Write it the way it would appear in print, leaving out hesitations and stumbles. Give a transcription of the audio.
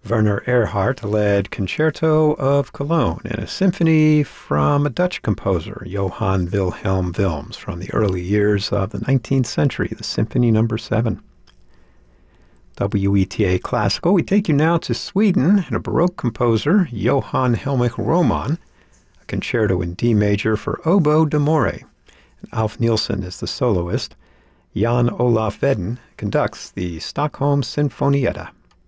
Werner Erhard led Concerto of Cologne in a symphony from a Dutch composer, Johann Wilhelm Wilms, from the early years of the 19th century, the Symphony No. 7. WETA Classical, we take you now to Sweden and a Baroque composer, Johann Helmich Roman, a concerto in D major for oboe d'amore. And Alf Nielsen is the soloist. Jan Olaf Vedden conducts the Stockholm Sinfonietta.